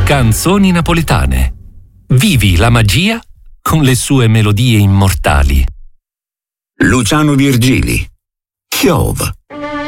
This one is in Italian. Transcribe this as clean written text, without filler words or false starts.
Canzoni napoletane. Vivi la magia con le sue melodie immortali. Luciano Virgili. Chiova.